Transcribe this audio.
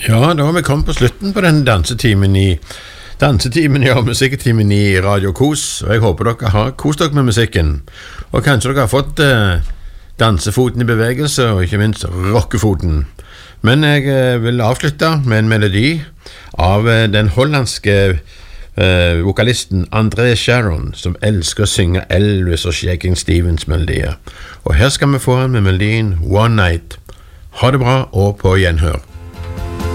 Ja, da har vi kommet på slutten på den dansetimen og musikketimen i Radio Kos, og jeg håper dere har kost dere med musikken, og kanskje dere har fått dansefoten i bevegelse, og ikke minst rockefoten. Men jeg vil avslutte med en melodi av den hollandske vokalisten André Sharon, som elsker å synge Elvis og Shaking Stevens melodier. Og her skal vi få han med melodien One Night. Ha det bra, og på gjenhør.